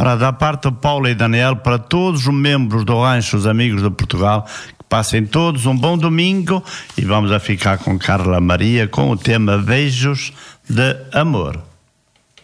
Ora, da parte do Paulo e Daniel, para todos os membros do Rancho Os Amigos de Portugal, que passem todos um bom domingo, e vamos a ficar com Carla Maria com o tema Beijos de Amor.